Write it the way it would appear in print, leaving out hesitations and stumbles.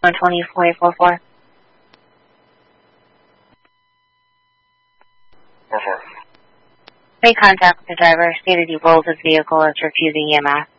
120.44. 44. Make contact with the driver. Stated he rolled his vehicle as refusing EMS.